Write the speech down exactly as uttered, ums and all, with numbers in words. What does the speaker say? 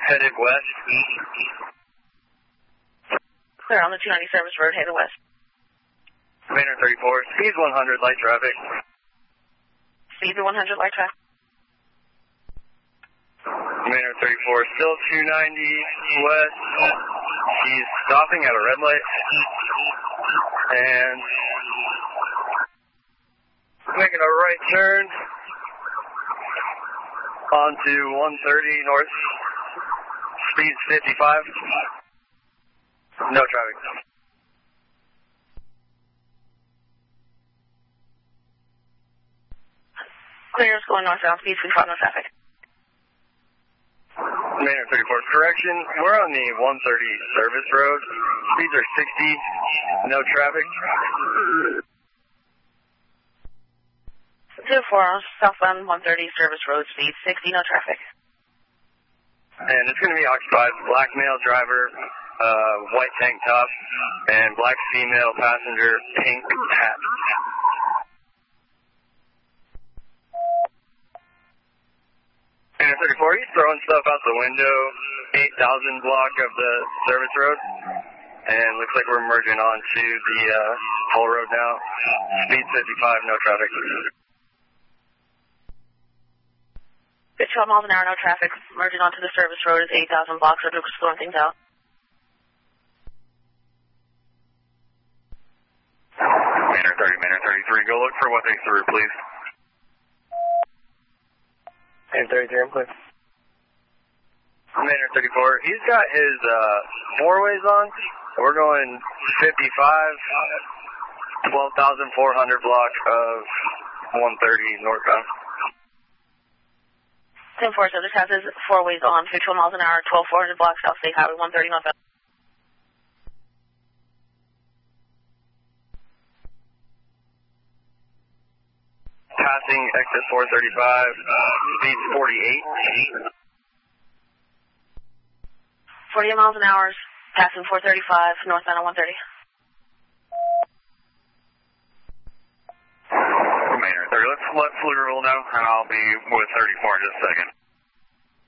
headed west. Clear on the two ninety service road, headed west. Commander thirty-four, speed one hundred, light traffic. Speed one hundred, light traffic. Commander thirty-four, still two ninety west. He's stopping at a red light. And making a right turn onto one thirty north. Speed fifty-five. No traffic. Clear is going northbound, speed fifty-five, no traffic. Commander thirty-four, correction, we're on the one thirty service road. Speeds are sixty, no traffic. two four, southbound one thirty service road, speed sixty, no traffic. And it's going to be occupied, black male driver, uh, white tank top, and black female passenger, pink hat. Commander thirty-four, he's throwing stuff out the window, eight thousand block of the service road, and looks like we're merging onto the uh, toll road now. Speed fifty-five, no traffic. twelve miles an hour, no traffic. Merging onto the service road is eight thousand blocks, so Lucas slowing things out. Commander thirty, Commander thirty-three, go look for what they threw, please. Commander thirty-three, I'm clear. Commander thirty-four, he's got his uh, four-ways on. We're going fifty-five, twelve thousand four hundred block of one thirty northbound. ten four, so this has his four ways on, fifty-one miles an hour, twelve four hundred block, South State Highway one thirty northbound. Passing exit four thirty-five, uh, speed forty-eight. forty miles an hour, passing four thirty-five, northbound on one thirty. Commander thirty, let's let Fluger roll now, and I'll be with thirty-four in just a second.